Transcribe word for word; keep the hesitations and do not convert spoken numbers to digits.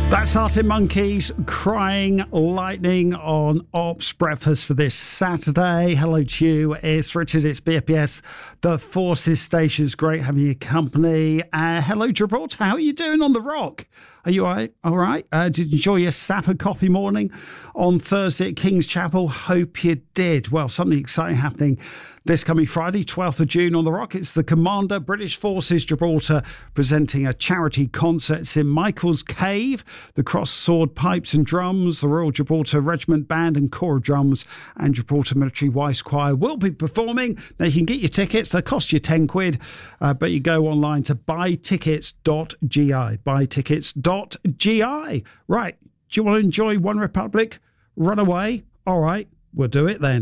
That's Arctic Monkeys, Crying Lightning on Ops Breakfast for this Saturday. Hello to you. It's Richard. It's B F B S, the Forces Stations. Great having your company. Uh, hello, Gibraltar. How are you doing on the rock? Are you all right? All right. Uh, did you enjoy your Sapper coffee morning on Thursday at King's Chapel? Hope you did. Well, something exciting happening this coming Friday, twelfth of June on the Rock. It's the Commander British Forces Gibraltar presenting a charity concert. It's in Michael's Cave. The Cross Sword Pipes and Drums, the Royal Gibraltar Regiment Band and Corps of Drums and Gibraltar Military Voice Choir will be performing. Now you can get your tickets. They cost you ten quid, uh, but you go online to buy tickets dot g i. buy tickets dot g i. Right. Do you want to enjoy One Republic? Run away? All right. We'll do it then.